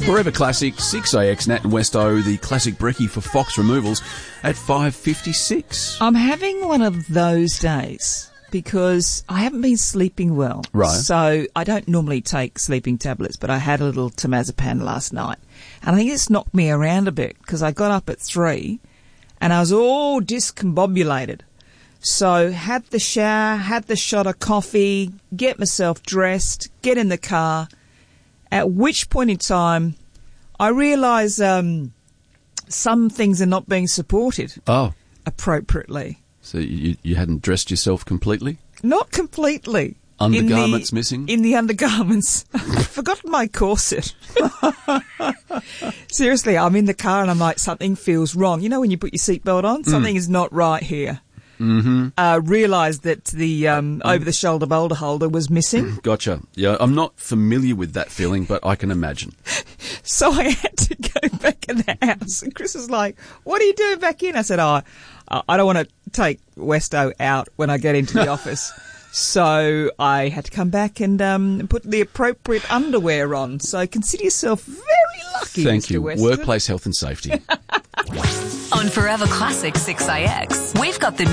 Forever Classic, 6AX, Nat and Westo, the classic brekkie for Fox Removals at 5:56. I'm having one of those days because I haven't been sleeping well. Right. So I don't normally take sleeping tablets, but I had a little temazepam last night. And I think it's knocked me around a bit because I got up at 3 and I was all discombobulated. So had the shower, had the shot of coffee, get myself dressed, get in the car, at which point in time I realise some things are not being supported appropriately. So you hadn't dressed yourself completely? Not completely. Undergarments missing? In the undergarments. I've forgotten my corset. Seriously, I'm in the car and I'm like, something feels wrong. You know when you put your seatbelt on? Something is not right here. Mm-hmm. Realised that the over-the-shoulder boulder holder was missing. Gotcha. Yeah, I'm not familiar with that feeling, but I can imagine. So I had to go back in the house. And Chris was like, what are you doing back in? I said, I don't want to take Westo out when I get into the office. So I had to come back and put the appropriate underwear on. So consider yourself very lucky, Thank Mr. you. Weston. Workplace health and safety. On Forever Classic 6AX, we've got the